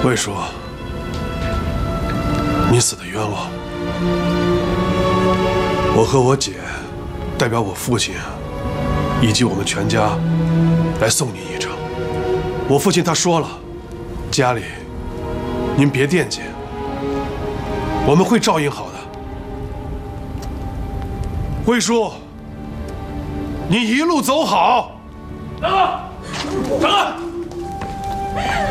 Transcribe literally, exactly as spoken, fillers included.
魏叔，你死的冤枉。我和我姐代表我父亲以及我们全家来送您一程。我父亲他说了，家里您别惦记，我们会照应好的。魏叔，你一路走好。 大哥，长安。